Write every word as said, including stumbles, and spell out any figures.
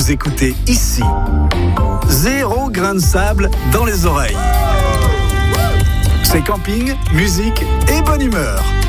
vous écoutez ici. Zéro grain de sable dans les oreilles. C'est camping, musique et bonne humeur.